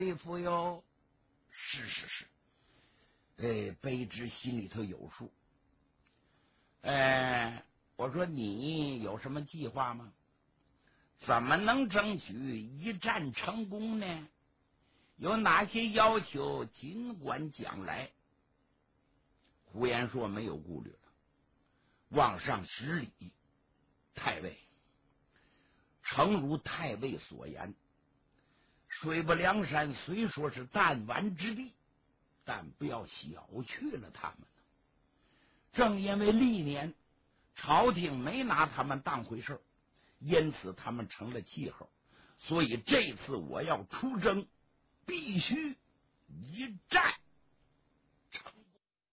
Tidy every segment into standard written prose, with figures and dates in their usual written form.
对付哟。是，卑职心里头有数。我说你有什么计划吗？怎么能争取一战成功呢？有哪些要求，尽管讲来。胡延硕没有顾虑了，往上施礼。太尉，诚如太尉所言，水泊梁山虽说是弹丸之地，但不要小觑了他们。正因为历年朝廷没拿他们当回事，因此他们成了气候。所以这次我要出征，必须一战成功。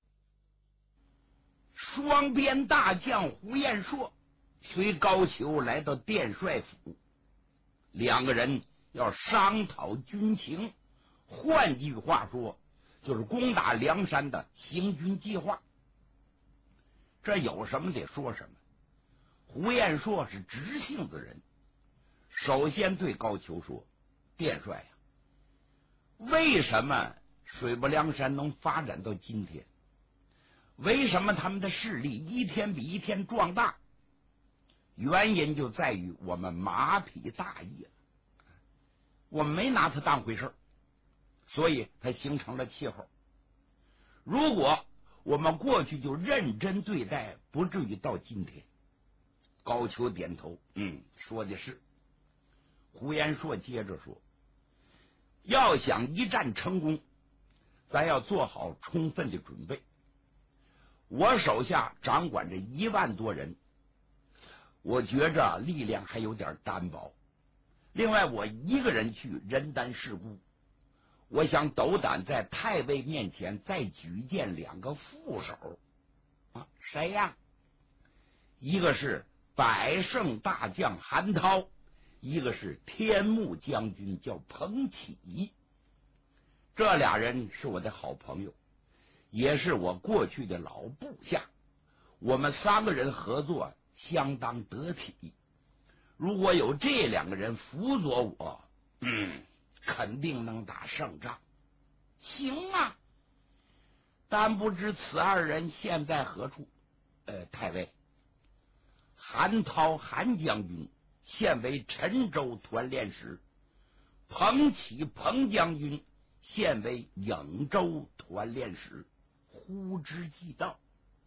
双边大将胡彦硕随高俅来到殿帅府，两个人要商讨军情，换句话说，就是攻打梁山的行军计划。这有什么得说什么。胡彦硕是直性子人，首先对高俅说：“殿帅呀，为什么水泊梁山能发展到今天？为什么他们的势力一天比一天壮大？原因就在于我们马匹大意了，我们没拿他当回事，所以他形成了气候。如果我们过去就认真对待，不至于到今天。”高俅点头，说的是。胡延硕接着说：“要想一战成功，咱要做好充分的准备。我手下掌管着1万多人，我觉着力量还有点单薄。另外，我一个人去人单势孤，我想斗胆在太尉面前再举荐2个副手。谁呀？一个是百胜大将韩涛，一个是天目将军叫彭启。这俩人是我的好朋友，也是我过去的老部下，我们3个人合作相当得体。如果有这2个人辅佐我，肯定能打胜仗。行啊，但不知此2人现在何处？太尉，韩涛韩将军现为陈州团练使，彭启彭将军现为颍州团练使，呼之即到。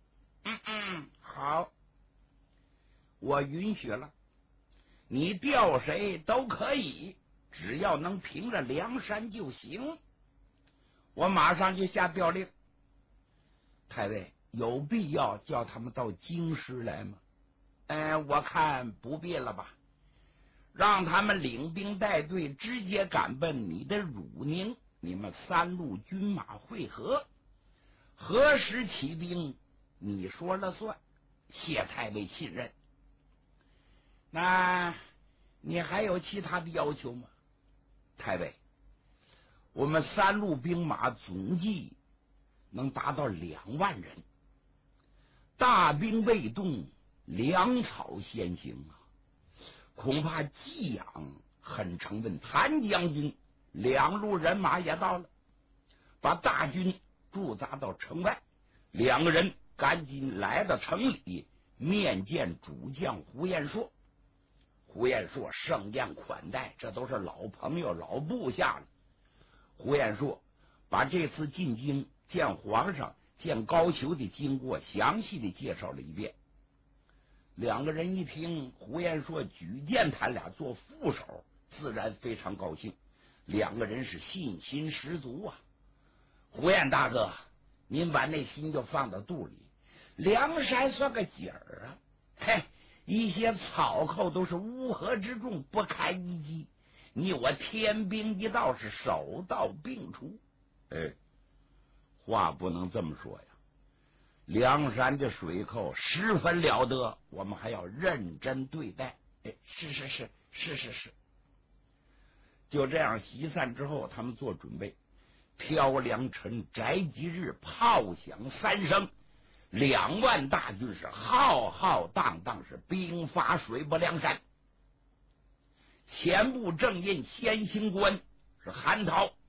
好，我允许了，你调谁都可以，只要能平了梁山就行。我马上就下调令。太尉，有必要叫他们到京师来吗？我看不必了吧，让他们领兵带队直接赶奔你的汝宁，你们3路军马会合，何时起兵你说了算，谢太尉信任。那你还有其他的要求吗？太尉，我们3路兵马总计能达到2万人，大兵未动，粮草先行啊，恐怕寄养很成问题。谭将军2路人马也到了，把大军驻扎到城外，2个人赶紧来到城里面见主将胡彦硕。胡彦硕盛宴款待，这都是老朋友老部下了。胡彦硕把这次进京见皇上见高俅的经过详细的介绍了一遍。2个人一听胡彦硕举荐他俩做副手，自然非常高兴，2个人是信心十足啊。胡彦大哥，您把那心就放到肚里，梁山算个景儿啊，一些草寇都是乌合之众，不堪一击，你我天兵一道是手到病除。话不能这么说呀，梁山的水寇十分了得，我们还要认真对待。是。就这样席散之后，他们做准备。飘凉晨，宅吉日，炮响3声，2万大军是浩浩荡荡，是兵发水泊梁山。前部正印先行官是韩涛，